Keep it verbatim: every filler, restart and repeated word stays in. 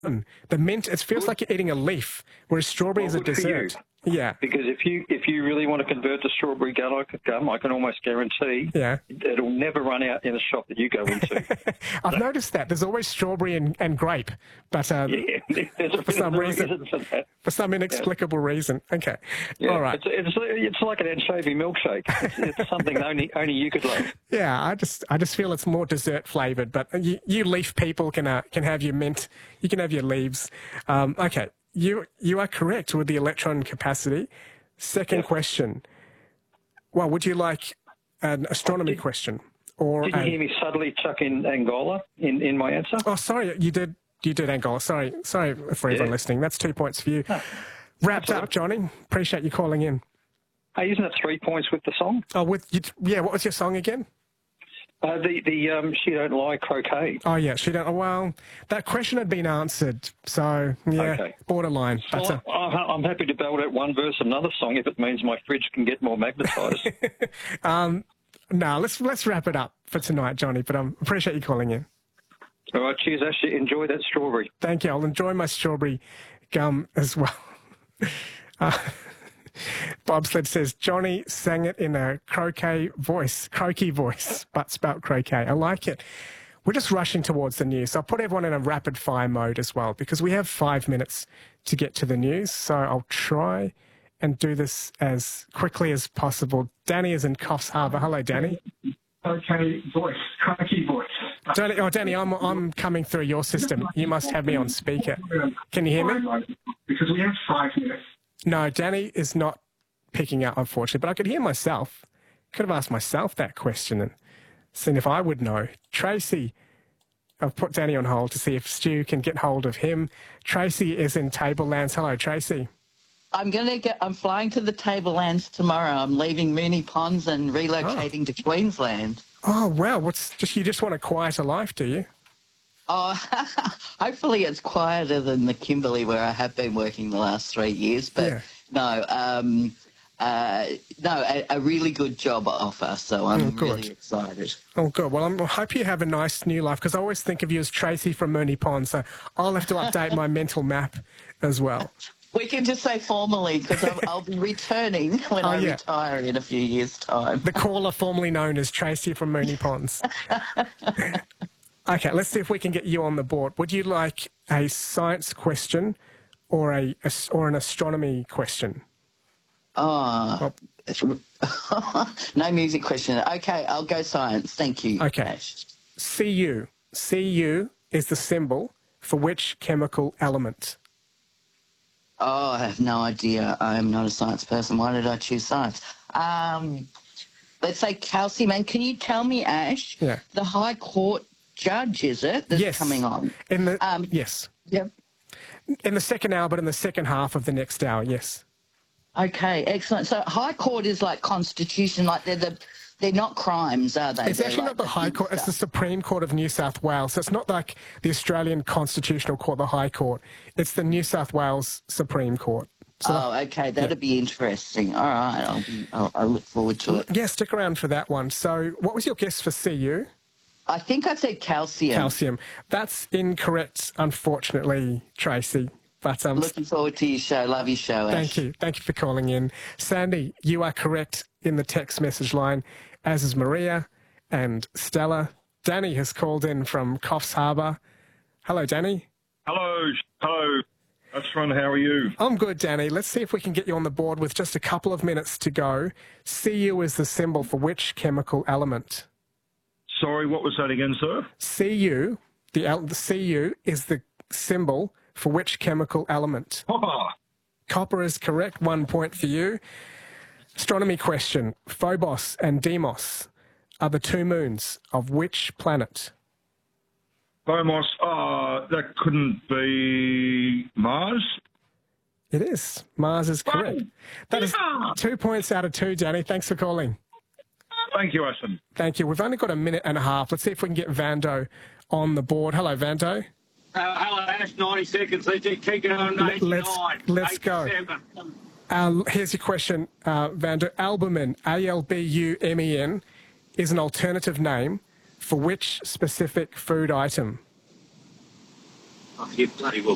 The mint, it feels like you're eating a leaf, whereas strawberry Well, is a good for you. dessert. Yeah. Because if you if you really want to convert to strawberry gum, gum I can almost guarantee Yeah. it'll never run out in a shop that you go into. I've noticed that. There's always strawberry and, and grape, but um, yeah, there's a, for some there's a reason, reason for that. for some inexplicable yeah. reason. Okay. Yeah. All right. It's, it's, it's like an anchovy milkshake. It's, it's something only only you could love. Yeah, I just I just feel it's more dessert flavoured, but you, you leaf people can uh, can have your mint, you can have your leaves. Um, okay, you you are correct with the electron capacity. Second Yep. question. Well, would you like an astronomy did, question or? Did you a, hear me subtly chuck in Angola in, in my answer? Oh, sorry, you did you did Angola. Sorry, sorry for everyone yeah. listening. That's two points for you. Oh, Wrapped up, Johnny. Appreciate you calling in. Hey, isn't it three points with the song? Oh, with you, yeah. What was your song again? Uh, the the um, She Don't Lie croquet. Oh, yeah, she don't. Well, that question had been answered, so yeah, okay. borderline. Well, but, uh, I'm happy to belt out one verse another song if it means my fridge can get more magnetised. um, no, let's let's wrap it up for tonight, Johnny. But I um, appreciate you calling in. All right, cheers, Ashley. Enjoy that strawberry. Thank you. I'll enjoy my strawberry gum as well. uh, Bobsled says, Johnny sang it in a croquet voice, croaky voice, but spelt croquet. I like it. We're just rushing towards the news. So I'll put everyone in a rapid fire mode as well because we have five minutes to get to the news. So I'll try and do this as quickly as possible. Danny is in Coffs Harbour. Hello, Danny. Okay, voice, croaky voice. Danny, oh, Danny, I'm, I'm coming through your system. You must have me on speaker. Can you hear me? Because we have five minutes. No, Danny is not picking up, unfortunately, but I could hear myself. Could have asked myself that question and seen if I would know. Tracy, I've put Danny on hold to see if Stu can get hold of him. Tracy is in Tablelands. Hello, Tracy. I'm going to get, I'm flying to the Tablelands tomorrow. I'm leaving Moonee Ponds and relocating oh. to Queensland. Oh, wow. What's just, you just want a quieter life, do you? Oh, hopefully it's quieter than the Kimberley where I have been working the last three years. But yeah. no, um, uh, no, a, a really good job offer. So I'm oh, really excited. Oh, good. Well, I'm, I hope you have a nice new life because I always think of you as Tracy from Moonee Ponds. So I'll have to update my mental map as well. We can just say formally because I'll, I'll be returning when oh, I yeah. retire in a few years' time. The caller formerly known as Tracy from Moonee Ponds. Okay, let's see if we can get you on the board. Would you like a science question or a, a or an astronomy question? Oh, well, no music question. Okay, I'll go science. Thank you. Okay. Ash. C U. C U is the symbol for which chemical element? Oh, I have no idea. I am not a science person. Why did I choose science? Um, let's say calcium. And can you tell me, Ash, yeah. the High Court judge, is it, that's yes. coming on? In the, um, yes. Yep. In the second hour, but in the second half of the next hour, yes. Okay, excellent. So High Court is like Constitution, like they're the... They're not crimes, are they? It's They're actually like not the High Court. It's the Supreme Court of New South Wales. So it's not like the Australian Constitutional Court, the High Court. It's the New South Wales Supreme Court. So oh, okay. That'd yeah. be interesting. All right. I'll, be, I'll, I'll look forward to it. Yeah, stick around for that one. So what was your guess for C U? I think I said calcium. Calcium. That's incorrect, unfortunately, Tracy. But um, looking forward to your show. Love your show, Ash. Thank you. Thank you for calling in. Sandy, you are correct in the text message line, as is Maria and Stella. Danny has called in from Coffs Harbour. Hello, Danny. Hello. Hello. That's fun. How are you? I'm good, Danny. Let's see if we can get you on the board with just a couple of minutes to go. C U is the symbol for which chemical element? Sorry, what was that again, sir? C U, the, the C U is the symbol for which chemical element? Copper. Copper is correct. One point for you. Astronomy question. Phobos and Deimos are the two moons of which planet? Phobos, uh, that couldn't be Mars? It is. Mars is correct. Oh, that is yeah. two points out of two, Danny. Thanks for calling. Thank you, Ashton. Thank you. We've only got a minute and a half. Let's see if we can get Vando on the board. Hello, Vando. Uh, hello, Ash. ninety seconds. Let's keep going. Let's, let's go. Uh, here's your question, uh, Vando. Albumin, A L B U M E N, is an alternative name for which specific food item? Oh, you bloody well